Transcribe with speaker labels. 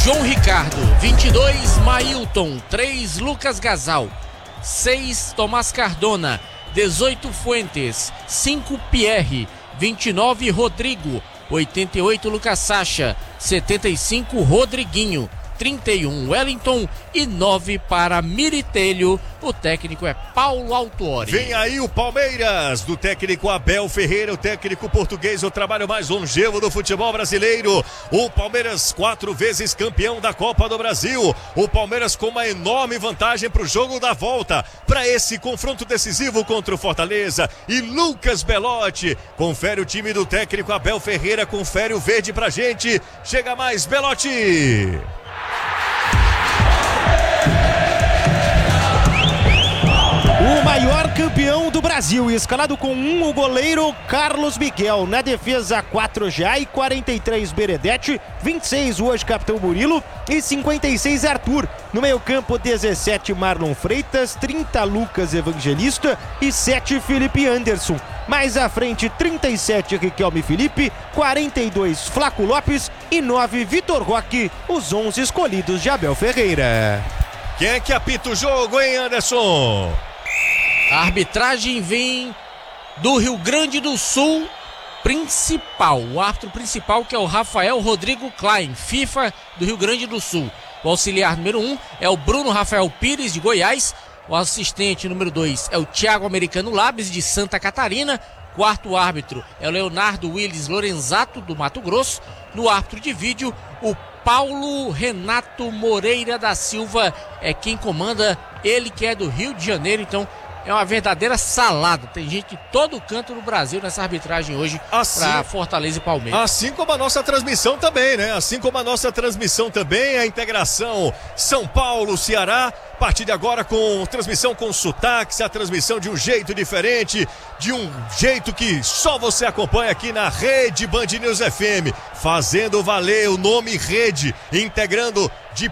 Speaker 1: João Ricardo. 22, Mailton. 3, Lucas Gasal. 6, Tomás Cardona. 18, Fuentes. 5, Pierre. 29, Rodrigo. 88, Lucas Sacha. 75, Rodriguinho. 31, Wellington e 9 para Miritelho. O técnico é Paulo Autuori.
Speaker 2: Vem aí o Palmeiras, do técnico Abel Ferreira, o técnico português, o trabalho mais longevo do futebol brasileiro. O Palmeiras 4 vezes campeão da Copa do Brasil. O Palmeiras com uma enorme vantagem para o jogo da volta, para esse confronto decisivo contra o Fortaleza. E Lucas Belotti, confere o time do técnico Abel Ferreira, confere o verde pra gente. Chega mais, Belotti!
Speaker 3: O maior campeão do Brasil, escalado com o goleiro Carlos Miguel. Na defesa, 4 Jai, 43 Benedetti, 26 hoje capitão Murilo e 56 Arthur. No meio campo, 17 Marlon Freitas, 30 Lucas Evangelista e 7 Felipe Anderson. Mais à frente, 37 Riquelme Felipe, 42 Flaco Lopes e 9 Vitor Roque, os 11 escolhidos de Abel Ferreira.
Speaker 2: Quem é que apita o jogo, hein, Anderson?
Speaker 1: A arbitragem vem do Rio Grande do Sul principal. O árbitro principal, que é o Rafael Rodrigo Klein, FIFA do Rio Grande do Sul. O auxiliar número 1 é o Bruno Rafael Pires, de Goiás. O assistente número 2 é o Thiago Americano Labes, de Santa Catarina. Quarto árbitro é o Leonardo Willis Lorenzato, do Mato Grosso. No árbitro de vídeo, o Paulo Renato Moreira da Silva é quem comanda, ele que é do Rio de Janeiro. Então é uma verdadeira salada. Tem gente de todo canto do Brasil nessa arbitragem hoje para Fortaleza e Palmeiras.
Speaker 2: Assim como a nossa transmissão também, né? Assim como a nossa transmissão também, a integração São Paulo-Ceará. A partir de agora com transmissão com sotaques, a transmissão de um jeito diferente, de um jeito que só você acompanha aqui na Rede Band News FM. Fazendo valer o nome Rede, integrando de